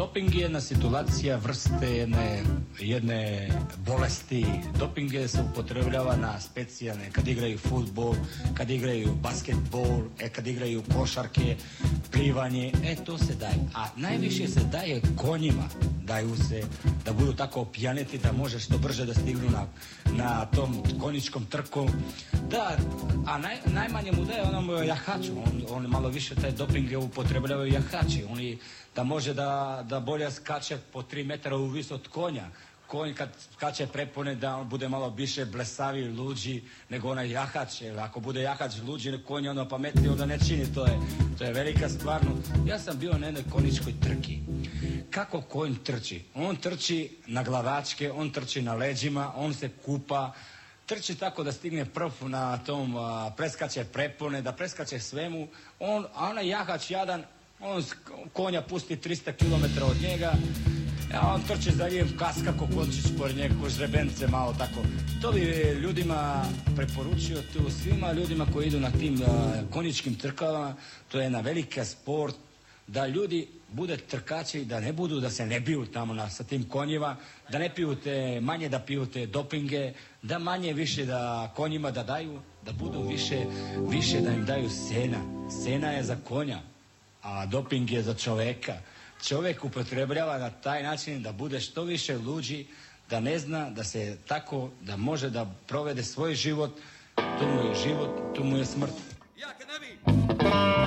Doping je jedna situacija vrste jedne bolesti. Doping se upotrebljava na specijalne, kad igraju fudbal, kad igraju basketbol, kad igraju košarke, plivanje, to se daje. A najviše se daje konjima, daju se da budu tako opijaneti da može što brže da stignu na tom konjičkom trku. Da, a najmanje mu daje onom jahaču, on malo više taj doping upotrebljavaju jahači, oni da može da bolje skače po 3 metara u vis od konja. Konj kad skače prepone da on bude malo više blesavi, luđi nego onaj jahač. Ako bude jahač luđi, konj ono pametniji, onda ne čini, to je velika stvarno. Ja sam bio na jednoj konjičkoj trki. Kako konj trči? On trči na glavačke, on trči na leđima, on se kupa, trči tako da stigne prv na tom, preskače prepone, da preskače svemu, a onaj jahač jadan, on konja pusti 300 km od njega, a on trči za njim, kaska ko končić pored njega, ko žrebence malo tako. To bi ljudima preporučio, svima ljudima koji idu na tim konjičkim trkama, to je jedna velika sport, da ljudi bude trkači, da se ne biju tamo sa tim konjima, da ne piju manje da piju te dopinge, da manje više da konjima da daju, da budu više da im daju sena. Sena je za konja, a doping je za čoveka. Čovjek upotrebljava na taj način da bude što više luđi, da ne zna da se tako, da može da provede svoj život, tu mu je život, tu mu je smrt.